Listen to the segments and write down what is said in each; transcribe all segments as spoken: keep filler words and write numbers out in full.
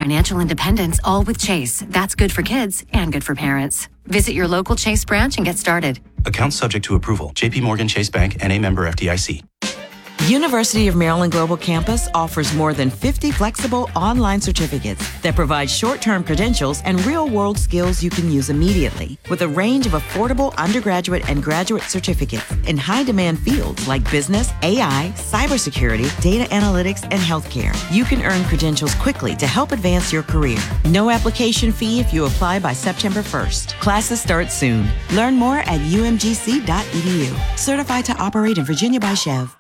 financial independence, all with Chase. That's good for kids and good for parents. Visit your local Chase branch and get started. Account subject to approval. J P Morgan Chase Bank N A member F D I C. University of Maryland Global Campus offers more than fifty flexible online certificates that provide short-term credentials and real-world skills you can use immediately, with a range of affordable undergraduate and graduate certificates in high-demand fields like business, A I, cybersecurity, data analytics, and healthcare. You can earn credentials quickly to help advance your career. No application fee if you apply by September first. Classes start soon. Learn more at U M G C dot E D U. Certified to operate in Virginia by Chev.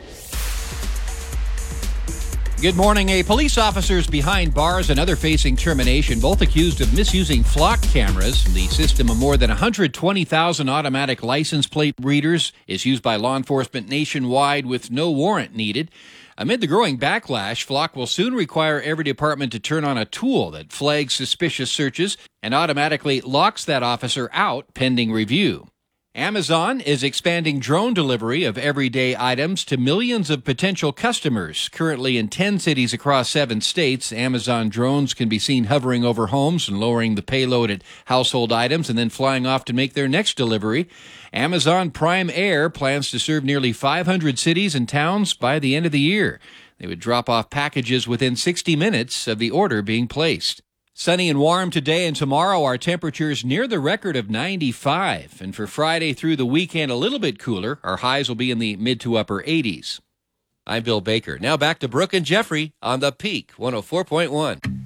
Good morning. A police officer's behind bars, another facing termination, both accused of misusing flock cameras. The system of more than one hundred twenty thousand automatic license plate readers is used by law enforcement nationwide with no warrant needed. Amid the growing backlash, Flock will soon require every department to turn on a tool that flags suspicious searches and automatically locks that officer out pending review. Amazon is expanding drone delivery of everyday items to millions of potential customers. Currently in ten cities across seven states, Amazon drones can be seen hovering over homes and lowering the payload at household items and then flying off to make their next delivery. Amazon Prime Air plans to serve nearly five hundred cities and towns by the end of the year. They would drop off packages within sixty minutes of the order being placed. Sunny and warm today and tomorrow. Our temperatures near the record of ninety-five. And for Friday through the weekend, a little bit cooler. Our highs will be in the mid to upper eighties. I'm Bill Baker. Now back to Brooke and Jeffrey on The Peak one oh four point one.